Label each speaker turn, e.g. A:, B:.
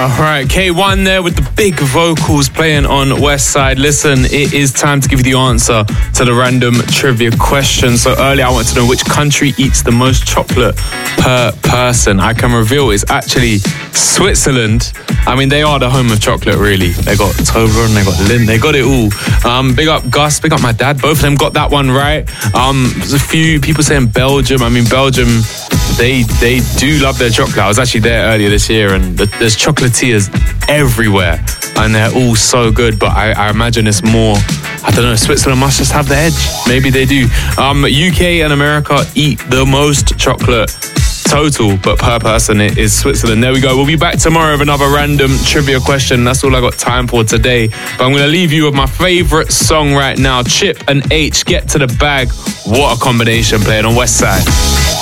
A: All right, K1 there with the big vocals playing on West Side. Listen, it is time to give you the answer to the random trivia question. So earlier I want to know which country eats the most chocolate per person. I can reveal it's actually Switzerland. I mean, they are the home of chocolate, really. They got Toblerone, they got Lindt, they got it all. Big up Gus, big up my dad. Both of them got that one right. There's a few people saying Belgium. I mean, Belgium, they do love their chocolate. I was actually there earlier this year, and there's chocolatiers everywhere, and they're all so good. But I imagine it's more, I don't know, Switzerland must just have the edge. Maybe they do. UK and America eat the most chocolate total, but per person it is Switzerland. There we go. We'll be back tomorrow with another random trivia question. That's all I got time for today. But I'm going to leave you with my favourite song right now. Chip and H, Get to the Bag. What a combination playing on West Side.